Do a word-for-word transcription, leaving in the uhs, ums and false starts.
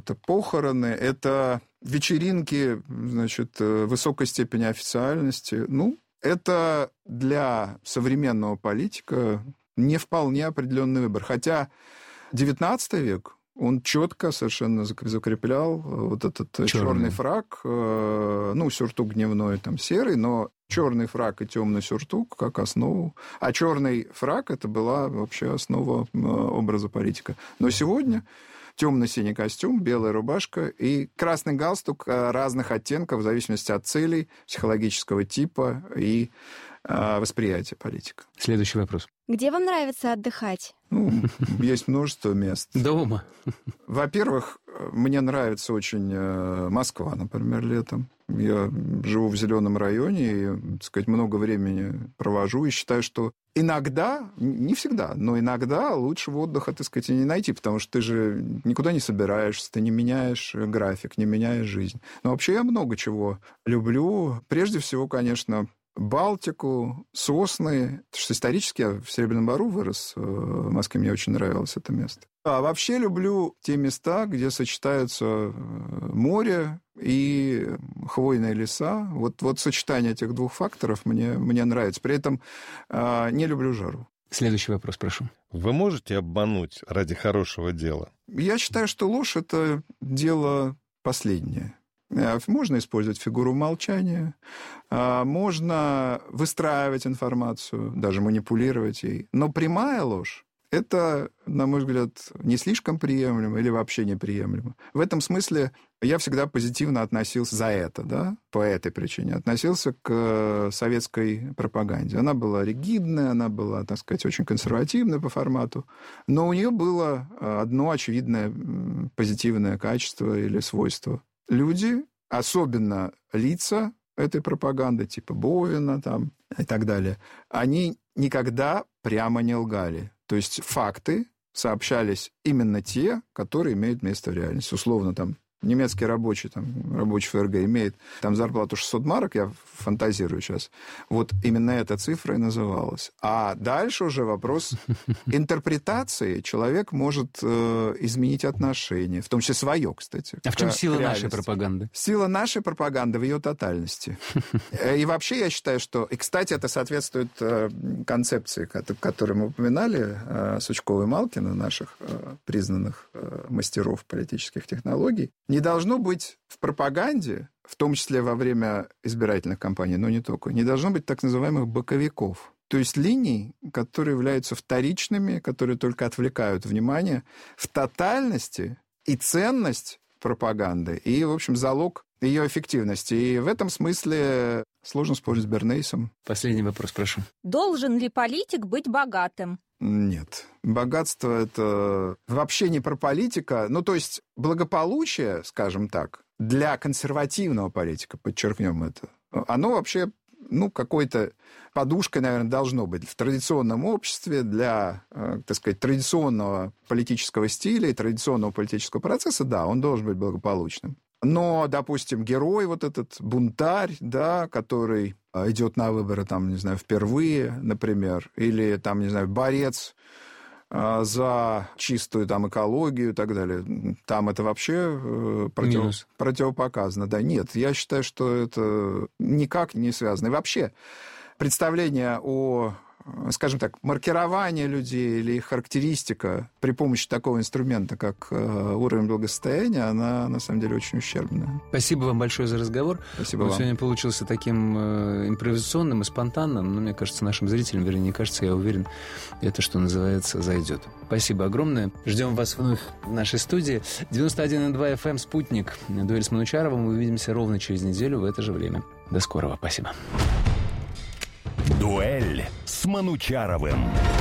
это похороны, это вечеринки, значит, высокой степени официальности. Ну, это для современного политика не вполне определенный выбор. Хотя девятнадцатый век, он четко совершенно закреплял вот этот черный, черный фрак, ну, сюртук дневной, там, серый, но черный фрак и темный сюртук как основу. А черный фрак – это была вообще основа образа политика. Но сегодня темно-синий костюм, белая рубашка и красный галстук разных оттенков в зависимости от целей, психологического типа и восприятия политика. Следующий вопрос. Где вам нравится отдыхать? Ну, есть множество мест. Дома. Во-первых, мне нравится очень Москва, например, летом. Я живу в зеленом районе и, так сказать, много времени провожу и считаю, что иногда, не всегда, но иногда лучшего отдыха, так сказать, и не найти, потому что ты же никуда не собираешься, ты не меняешь график, не меняешь жизнь. Но вообще я много чего люблю. Прежде всего, конечно, Балтику, сосны. Потому что исторически я в Серебряном Бору вырос. В Москве мне очень нравилось это место. А вообще люблю те места, где сочетаются море и хвойные леса. Вот, вот сочетание этих двух факторов мне, мне нравится. При этом э, не люблю жару. Следующий вопрос, прошу. Вы можете обмануть ради хорошего дела? Я считаю, что ложь – это дело последнее. Можно использовать фигуру молчания, можно выстраивать информацию, даже манипулировать ей. Но прямая ложь – это, на мой взгляд, не слишком приемлемо или вообще неприемлемо. В этом смысле я всегда позитивно относился за это, да, по этой причине, относился к советской пропаганде. Она была ригидная, она была, так сказать, очень консервативная по формату, но у нее было одно очевидное позитивное качество или свойство. Люди, особенно лица этой пропаганды, типа Бовина там, и так далее, они никогда прямо не лгали. То есть факты сообщались именно те, которые имеют место в реальности. Условно, там, немецкий рабочий, там, рабочий ФРГ имеет там зарплату шестьсот марок, я фантазирую сейчас, вот именно эта цифра и называлась. А дальше уже вопрос интерпретации. Человек может э, изменить отношение, в том числе свое, кстати. А в чем сила нашей пропаганды? Сила нашей пропаганды в ее тотальности. И вообще я считаю, что... И, кстати, это соответствует э, концепции, которую мы упоминали, э, Сучкова и Малкина, наших э, признанных э, мастеров политических технологий. Не должно быть в пропаганде, в том числе во время избирательных кампаний, но не только, не должно быть так называемых боковиков. То есть линий, которые являются вторичными, которые только отвлекают внимание в тотальности и ценность пропаганды, и, в общем, залог ее эффективности. И в этом смысле сложно спорить с Бернейсом. Последний вопрос, прошу. Должен ли политик быть богатым? Нет. Богатство – это вообще не про политика. Ну, то есть благополучие, скажем так, для консервативного политика, подчеркнем это, оно вообще, ну, какой-то подушкой, наверное, должно быть в традиционном обществе для, так сказать, традиционного политического стиля и традиционного политического процесса, да, он должен быть благополучным. Но, допустим, герой вот этот, бунтарь, да, который идет на выборы, там, не знаю, впервые, например, или, там, не знаю, борец за чистую там экологию и так далее, там это вообще против... противопоказано. Да, нет, я считаю, что это никак не связано. И вообще представление о, скажем так, маркировании людей или их характеристика при помощи такого инструмента, как уровень благосостояния, она на самом деле очень ущербная. Спасибо вам большое за разговор. Спасибо Он вам. Сегодня получился таким э, импровизационным и спонтанным, но, мне кажется, нашим зрителям, вернее, не кажется, я уверен, это, что называется, зайдет. Спасибо огромное. Ждем вас вновь в нашей студии. девяносто один и два эф эм «Спутник». Дуэль с Манучаровым. Мы увидимся ровно через неделю в это же время. До скорого. Спасибо. Дуэль с Манучаровым.